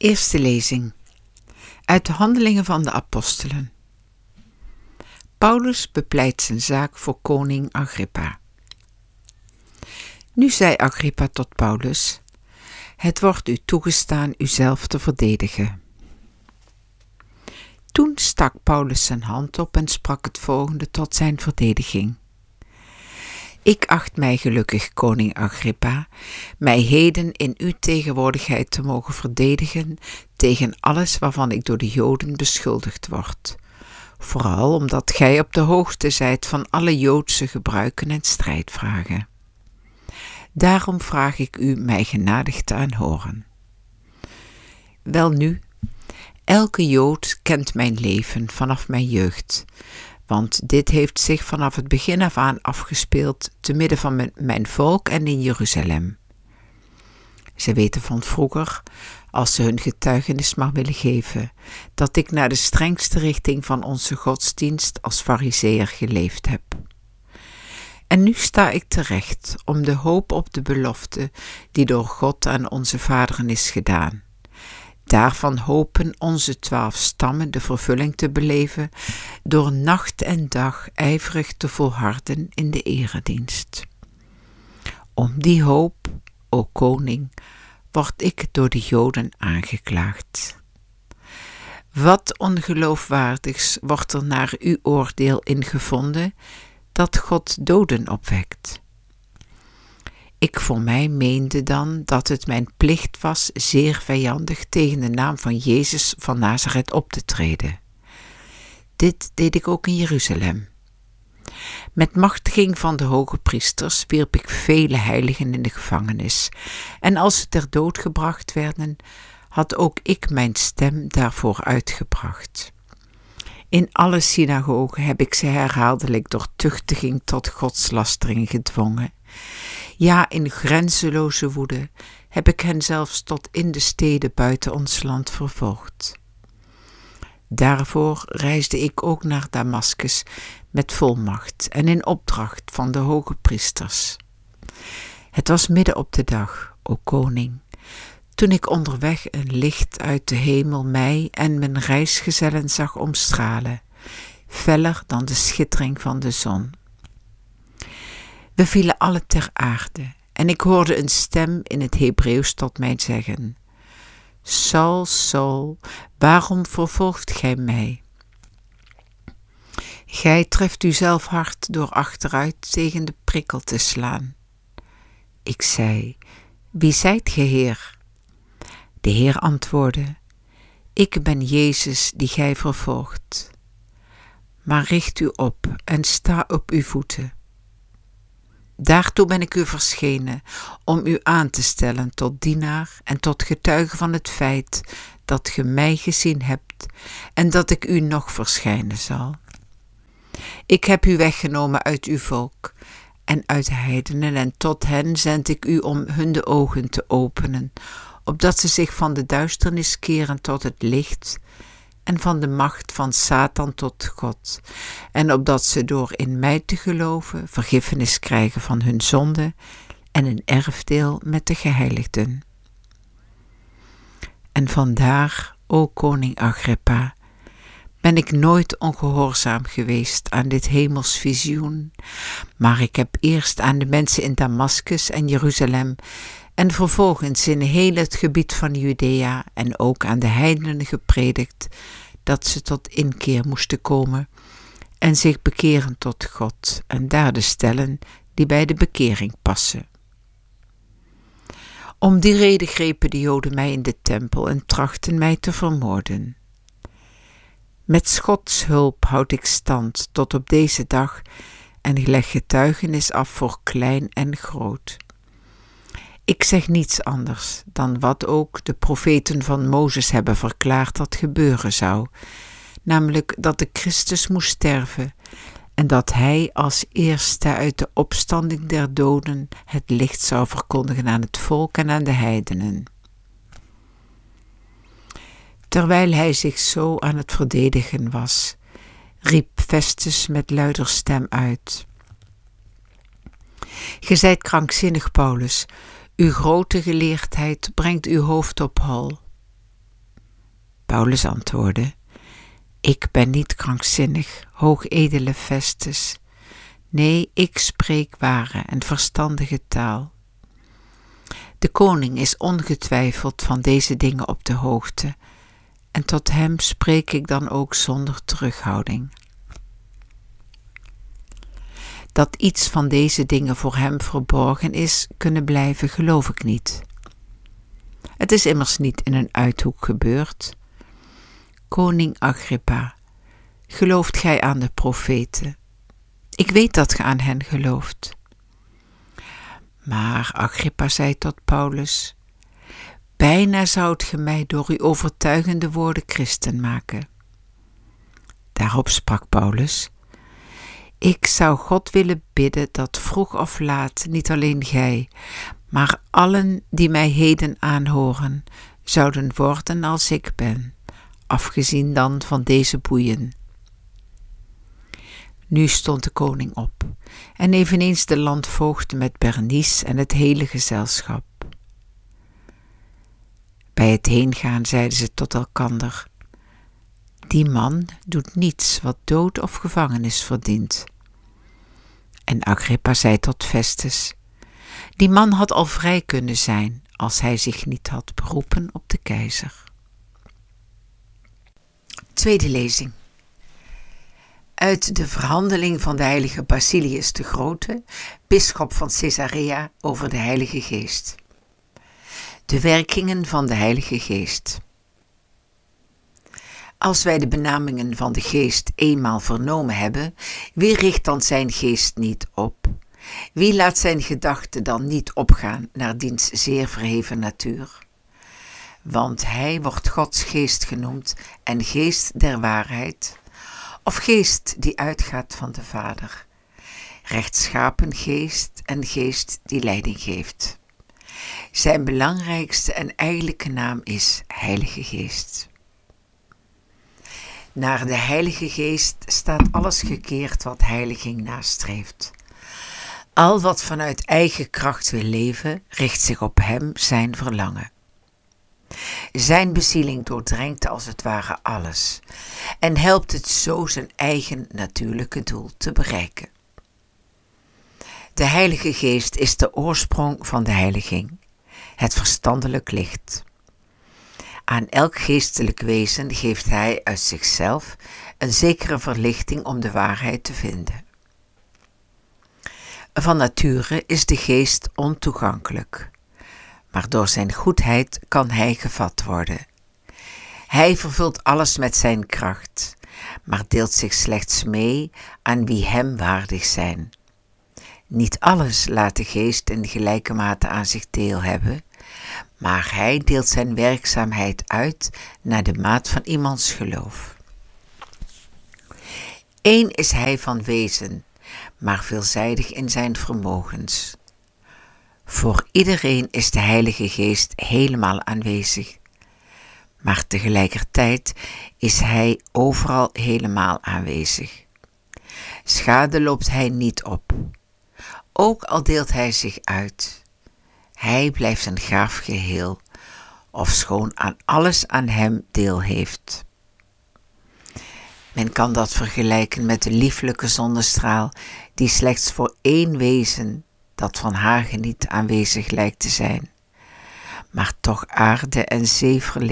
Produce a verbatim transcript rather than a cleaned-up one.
Eerste lezing uit de Handelingen van de Apostelen. Paulus bepleit zijn zaak voor koning Agrippa. Nu zei Agrippa tot Paulus: het wordt u toegestaan uzelf te verdedigen. Toen stak Paulus zijn hand op en sprak het volgende tot zijn verdediging. Ik acht mij gelukkig, koning Agrippa, mij heden in uw tegenwoordigheid te mogen verdedigen tegen alles waarvan ik door de Joden beschuldigd word. Vooral omdat gij op de hoogte zijt van alle Joodse gebruiken en strijdvragen. Daarom vraag ik u mij genadig te aanhoren. Welnu, elke Jood kent mijn leven vanaf mijn jeugd, want dit heeft zich vanaf het begin af aan afgespeeld te midden van mijn, mijn volk en in Jeruzalem. Ze weten van vroeger, als ze hun getuigenis maar willen geven, dat ik naar de strengste richting van onze godsdienst als farizeeër geleefd heb. En nu sta ik terecht om de hoop op de belofte die door God aan onze vaderen is gedaan. Daarvan hopen onze twaalf stammen de vervulling te beleven door nacht en dag ijverig te volharden in de eredienst. Om die hoop, o koning, word ik door de Joden aangeklaagd. Wat ongeloofwaardigs wordt er naar uw oordeel ingevonden, dat God doden opwekt? Ik voor mij meende dan dat het mijn plicht was zeer vijandig tegen de naam van Jezus van Nazareth op te treden. Dit deed ik ook in Jeruzalem. Met machtiging van de hoge priesters wierp ik vele heiligen in de gevangenis, en als ze ter dood gebracht werden, had ook ik mijn stem daarvoor uitgebracht. In alle synagogen heb ik ze herhaaldelijk door tuchtiging tot godslastering gedwongen. Ja, in grenzeloze woede heb ik hen zelfs tot in de steden buiten ons land vervolgd. Daarvoor reisde ik ook naar Damaskus met volmacht en in opdracht van de hoge priesters. Het was midden op de dag, o koning, toen ik onderweg een licht uit de hemel mij en mijn reisgezellen zag omstralen, feller dan de schittering van de zon. We vielen alle ter aarde en ik hoorde een stem in het Hebreeuws tot mij zeggen: Saul, Saul, waarom vervolgt gij mij? Gij treft uzelf hard door achteruit tegen de prikkel te slaan. Ik zei: Wie zijt ge, Heer? De Heer antwoordde: Ik ben Jezus die gij vervolgt. Maar richt u op en sta op uw voeten. Daartoe ben ik u verschenen, om u aan te stellen tot dienaar en tot getuige van het feit dat ge mij gezien hebt en dat ik u nog verschijnen zal. Ik heb u weggenomen uit uw volk en uit de heidenen, en tot hen zend ik u om hun de ogen te openen, opdat ze zich van de duisternis keren tot het licht en van de macht van Satan tot God, en opdat ze door in mij te geloven vergiffenis krijgen van hun zonde en een erfdeel met de geheiligden. En vandaar, o koning Agrippa, ben ik nooit ongehoorzaam geweest aan dit hemels visioen, maar ik heb eerst aan de mensen in Damaskus en Jeruzalem en vervolgens in heel het gebied van Judea en ook aan de heidenen gepredikt dat ze tot inkeer moesten komen en zich bekeren tot God en daar de stellen die bij de bekering passen. Om die reden grepen de Joden mij in de tempel en trachtten mij te vermoorden. Met Gods hulp houd ik stand tot op deze dag en leg getuigenis af voor klein en groot. Ik zeg niets anders dan wat ook de profeten van Mozes hebben verklaard dat gebeuren zou, namelijk dat de Christus moest sterven en dat hij als eerste uit de opstanding der doden het licht zou verkondigen aan het volk en aan de heidenen. Terwijl hij zich zo aan het verdedigen was, riep Festus met luider stem uit: Ge zijt krankzinnig, Paulus. Uw grote geleerdheid brengt uw hoofd op hol. Paulus antwoordde: Ik ben niet krankzinnig, hoogedele Festus. Nee, ik spreek ware en verstandige taal. De koning is ongetwijfeld van deze dingen op de hoogte, en tot hem spreek ik dan ook zonder terughouding. Dat iets van deze dingen voor hem verborgen is kunnen blijven, geloof ik niet. Het is immers niet in een uithoek gebeurd. Koning Agrippa, gelooft gij aan de profeten? Ik weet dat ge aan hen gelooft. Maar Agrippa zei tot Paulus: Bijna zoudt ge mij door uw overtuigende woorden christen maken. Daarop sprak Paulus: Ik zou God willen bidden dat vroeg of laat niet alleen gij, maar allen die mij heden aanhoren, zouden worden als ik ben, afgezien dan van deze boeien. Nu stond de koning op, en eveneens de landvoogd met Bernice en het hele gezelschap. Bij het heengaan zeiden ze tot elkander: Die man doet niets wat dood of gevangenis verdient. En Agrippa zei tot Festus: Die man had al vrij kunnen zijn als hij zich niet had beroepen op de keizer. Tweede lezing. Uit de verhandeling van de heilige Basilius de Grote, bisschop van Caesarea, over de Heilige Geest. De werkingen van de Heilige Geest. Als wij de benamingen van de Geest eenmaal vernomen hebben, wie richt dan zijn geest niet op? Wie laat zijn gedachten dan niet opgaan naar diens zeer verheven natuur? Want hij wordt Gods geest genoemd en geest der waarheid, of geest die uitgaat van de Vader, rechtschapen geest en geest die leiding geeft. Zijn belangrijkste en eigenlijke naam is Heilige Geest. Naar de Heilige Geest staat alles gekeerd wat heiliging nastreeft. Al wat vanuit eigen kracht wil leven, richt zich op hem, zijn verlangen. Zijn bezieling doordrenkt als het ware alles en helpt het zo zijn eigen natuurlijke doel te bereiken. De Heilige Geest is de oorsprong van de heiliging, het verstandelijk licht. Aan elk geestelijk wezen geeft hij uit zichzelf een zekere verlichting om de waarheid te vinden. Van nature is de geest ontoegankelijk, maar door zijn goedheid kan hij gevat worden. Hij vervult alles met zijn kracht, maar deelt zich slechts mee aan wie hem waardig zijn. Niet alles laat de geest in gelijke mate aan zich deel hebben, maar hij deelt zijn werkzaamheid uit naar de maat van iemands geloof. Eén is hij van wezen, maar veelzijdig in zijn vermogens. Voor iedereen is de Heilige Geest helemaal aanwezig, maar tegelijkertijd is hij overal helemaal aanwezig. Schade loopt hij niet op, ook al deelt hij zich uit. Hij blijft een gaaf geheel, ofschoon aan alles aan hem deel heeft. Men kan dat vergelijken met de lieflijke zonnestraal die slechts voor één wezen dat van haar geniet aanwezig lijkt te zijn, maar toch aarde en zee verlicht